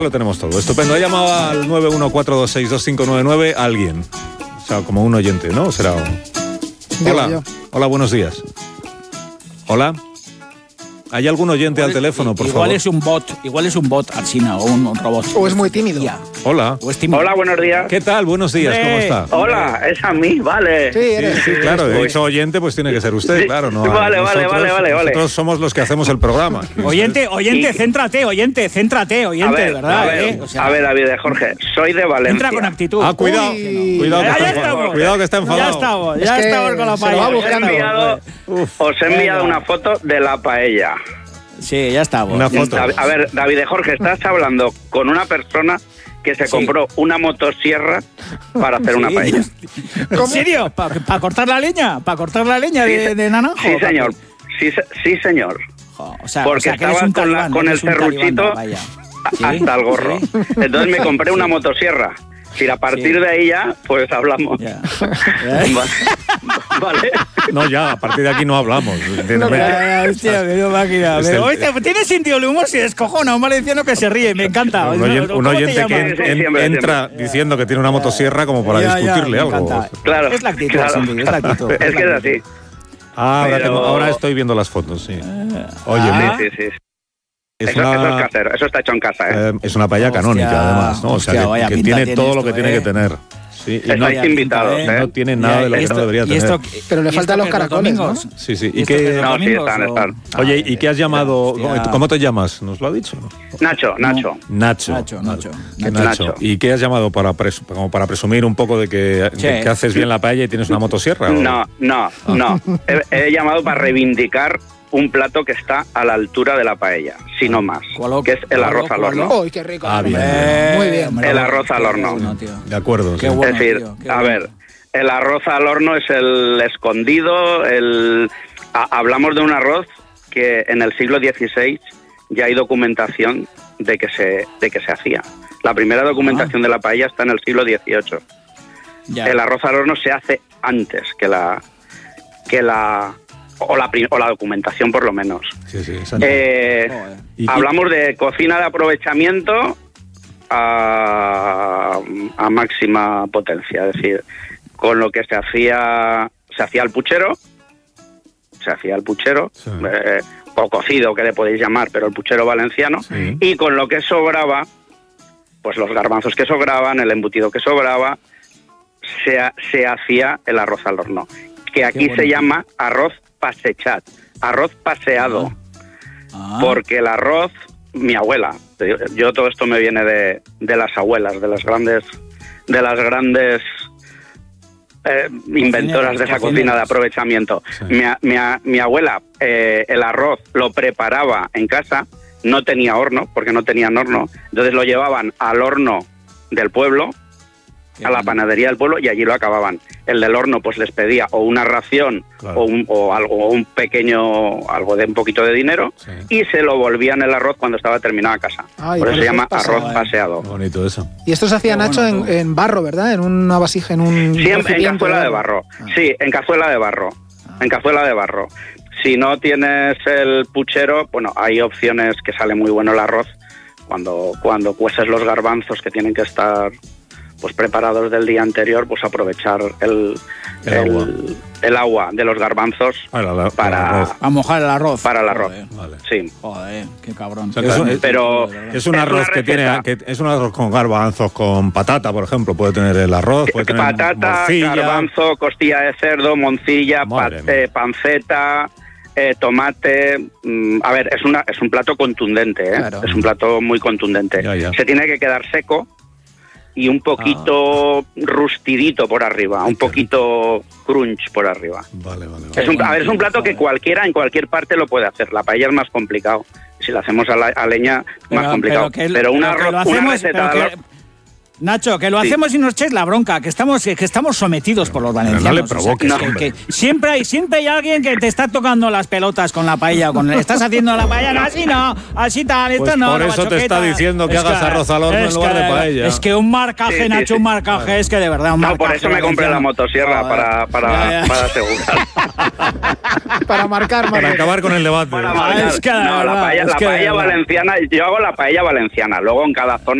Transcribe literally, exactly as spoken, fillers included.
Lo tenemos todo, estupendo. Ha llamado al nueve uno cuatro dos seis dos cinco nueve nueve alguien, o sea, como un oyente, ¿no? Será un... Hola, hola, buenos días. Hola. ¿Hay algún oyente igual, al teléfono, por igual favor? Igual es un bot, igual es un bot, Alsina, o un, un robot. O es muy tímido. Hola. O es tímido. Hola, buenos días. ¿Qué tal? Buenos días, ¿cómo está? Hola, es a mí, vale. Sí, eres, sí, sí, claro, he dicho oyente, pues tiene que ser usted, sí, claro. No, vale, vale, vale, vale. Nosotros somos los que hacemos el programa. Oyente, oyente, y... céntrate, oyente, céntrate, oyente, ver, de verdad. A ver, ¿eh? O sea, a ver, David de Jorge, soy de Valencia. Entra con actitud. Ah, cuidado, Uy, cuidado, ya, que ya está, estamos. cuidado que está enfadado. Ya estamos, ya es estamos con la paella. Os he enviado, os he enviado una foto de la paella. Sí, ya estamos. Una foto. A ver, David de Jorge, estás hablando con una persona que se sí. compró una motosierra para hacer sí. una paella. ¿En serio? ¿Para pa cortar la leña? ¿Para cortar la leña sí, de, de naranjo? Sí, señor. Sí, sí señor. Jo, o sea, Porque o sea, estaba con, talibán, la, con el serruchito ¿Sí? hasta el gorro. ¿Sí? Entonces me compré una motosierra. Si a partir sí. de ahí ya, pues hablamos. Ya. Vale. No, ya, a partir de aquí no hablamos. No, ya, ya, hostia, me dio máquina. Es el, oye, tiene sentido el humor, si descojona, un valenciano que se ríe, me encanta. Un, oyen, un oyente que en, sí, en, siempre, entra siempre. diciendo que tiene una motosierra como para ya, discutirle ya, algo. Claro, es la actitud, claro. Cindy, es la actitud. Es que es así. Ah, ahora, Pero... tengo, ahora estoy viendo las fotos, sí. Oye, ah, sí, sí, sí. Es eso, una, eso es casero, eso está hecho en casa, ¿eh? eh es una paella hostia, canónica, además, ¿no? Hostia, o sea, que, que tiene todo esto, lo que eh. tiene que tener. Sí, y no, Estáis invitados, ¿eh? No tiene nada y, de lo que esto, no debería tener. Esto, pero le faltan los caracoles, ¿no? Sí, sí. ¿Y, ¿Y qué? No, sí, están, están. Oye, ¿y qué has llamado? Hostia. ¿Cómo te llamas? ¿Nos lo ha dicho? Nacho, Nacho. Nacho. Nacho, Nacho. Nacho. Nacho. ¿Y qué has llamado para, pres como para presumir un poco de que, sí. de que haces bien la paella y tienes una motosierra? ¿o? No, no, ah. no. He, he llamado para reivindicar un plato que está a la altura de la paella, si no más, que es el arroz al horno. ¡Uy, qué rico! Ah, bien. Eh, Muy bien. El arroz al horno. Bueno, de acuerdo. Qué sí. bueno, es decir, tío, qué a bueno. ver, el arroz al horno es el escondido, el... A, hablamos de un arroz que en el siglo dieciséis ya hay documentación de que se, de que se hacía. La primera documentación ah. de la paella está en el siglo dieciocho. Ya. El arroz al horno se hace antes que la... que la O la, o la documentación, por lo menos. Sí, sí, eh, hablamos de cocina de aprovechamiento a, a máxima potencia. Es decir, con lo que se hacía se hacía el puchero, se hacía el puchero, sí. eh, o cocido, que le podéis llamar, pero el puchero valenciano, sí. y con lo que sobraba, pues los garbanzos que sobraban, el embutido que sobraba, se, se hacía el arroz al horno, que aquí se llama arroz pasechat, arroz paseado, ah. Ah. porque el arroz, mi abuela, yo, yo todo esto me viene de, de las abuelas, de las grandes, de las grandes eh, inventoras de esa cocina de aprovechamiento. Sí. Mi, mi, mi abuela eh, el arroz lo preparaba en casa, no tenía horno, porque no tenían horno, entonces lo llevaban al horno del pueblo, a la panadería del pueblo, y allí lo acababan. El del horno pues les pedía o una ración, claro, o, un, o algo, o un pequeño, algo de un poquito de dinero, sí, y se lo volvían el arroz cuando estaba terminada casa. Ay, por eso se llama pasado, arroz paseado. Qué bonito eso. Y esto se hacía, bueno, Nacho, en, en barro, ¿verdad? En una vasija, en un... Sí, en, en cazuela de barro. Ah. Sí, en cazuela de barro. Ah. En cazuela de barro. Si no tienes el puchero, bueno, hay opciones que sale muy bueno el arroz cuando, cuando cueces los garbanzos que tienen que estar pues preparados del día anterior, pues aprovechar el, el, el, agua. el agua de los garbanzos ah, la, para a mojar el arroz. Para el arroz. Joder, vale. Sí. Joder, qué cabrón. O sea, es un, pero es un arroz que tiene que es un arroz con garbanzos, con patata, por ejemplo, puede tener el arroz, puede tener patata, morcilla, garbanzo, costilla de cerdo, moncilla, pat, eh, panceta, eh, tomate. Mm, a ver, es una es un plato contundente, ¿eh? Claro. Es un plato muy contundente. Ya, ya. Se tiene que quedar seco y un poquito ah. rustidito por arriba, un poquito crunch por arriba. Vale, vale, vale. Es un, a ver, es un plato que cualquiera en cualquier parte lo puede hacer. La paella es más complicado. Si la hacemos a, la, a leña, pero, más complicado. Pero, que, pero un pero arroz, hacemos, una receta pero de que, Nacho, que lo Sí. hacemos y nos echéis la bronca, que estamos, que estamos sometidos por los valencianos. no le o sea, provoques, que- que- hombre. que siempre hay, siempre hay alguien que te está tocando las pelotas con la paella, con estás haciendo la paella, no, así no, así tal, esto Pues no. por la eso te está bachoqueta. diciendo que Es hagas arroz al horno en es lugar que- de paella. Es que un marcaje, Sí, sí, Nacho, sí. un marcaje, es que de verdad, un No, marcaje. por eso me compré la valenciano. motosierra, Joder. para, para, Ya, ya. para asegurar. Para marcar, Para marcar. acabar con el debate. Para Ah, marcar. es que de no, la verdad, paella, es la que de paella verdad. valenciana, yo hago la paella valenciana, luego en cada zona